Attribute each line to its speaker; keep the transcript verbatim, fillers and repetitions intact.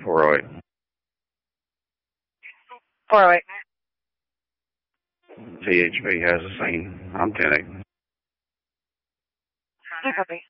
Speaker 1: four oh eight.
Speaker 2: four oh eight.
Speaker 1: V H B has a scene. I'm ten eight.
Speaker 2: I copy.